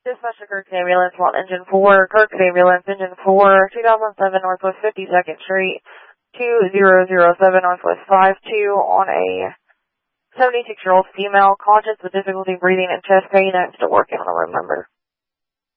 Dispatch to Kirk's Ambulance, want Engine 4, Kirk's Ambulance, Engine 4, 2007 Northwest 52nd Street, 2007 Northwest 52 on a 76-year-old female, conscious with difficulty breathing and chest pain, and still working on a room number.